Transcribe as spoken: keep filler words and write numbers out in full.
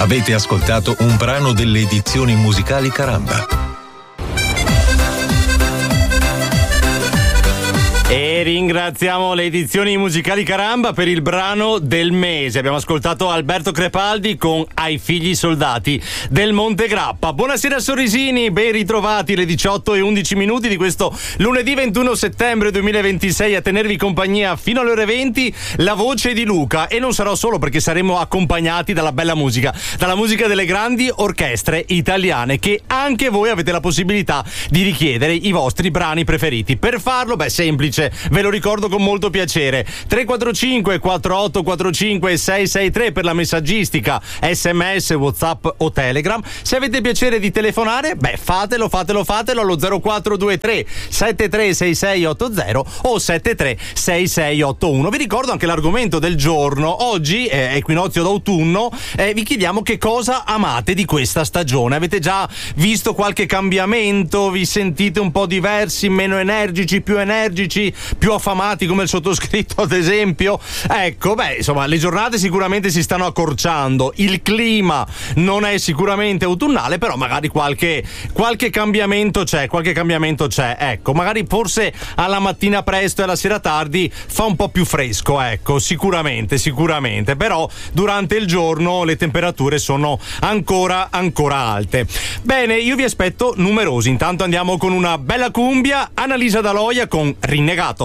Avete ascoltato un brano delle edizioni musicali Caramba. E ringraziamo le edizioni musicali Caramba per il brano del mese. Abbiamo ascoltato Alberto Crepaldi con Ai figli soldati del Monte Grappa. Buonasera Sorrisini, ben ritrovati, le diciotto e undici minuti di questo lunedì ventuno settembre duemilaventisei. A tenervi compagnia fino alle ore venti la voce di Luca, e non sarò solo, perché saremo accompagnati dalla bella musica, dalla musica delle grandi orchestre italiane, che anche voi avete la possibilità di richiedere i vostri brani preferiti. Per farlo, beh, semplice, ve lo ricordo con molto piacere: tre quattro cinque quattro otto quattro cinque sei sei tre per la messaggistica, sms, whatsapp o telegram. Se avete piacere di telefonare, beh, fatelo, fatelo, fatelo allo zero quattro due tre sette tre sei sei otto zero o sette tre sei sei otto uno. Vi ricordo anche l'argomento del giorno. Oggi è equinozio d'autunno, eh, vi chiediamo che cosa amate di questa stagione. Avete già visto qualche cambiamento? Vi sentite un po' diversi, meno energici, più energici, più affamati come il sottoscritto ad esempio? Ecco, beh, insomma, le giornate sicuramente si stanno accorciando, il clima non è sicuramente autunnale, però magari qualche qualche cambiamento c'è, qualche cambiamento c'è, ecco, magari forse alla mattina presto e alla sera tardi fa un po' più fresco, ecco, sicuramente, sicuramente, però durante il giorno le temperature sono ancora ancora alte. Bene, io vi aspetto numerosi. Intanto andiamo con una bella cumbia, Annalisa Daloia con Rinnegato.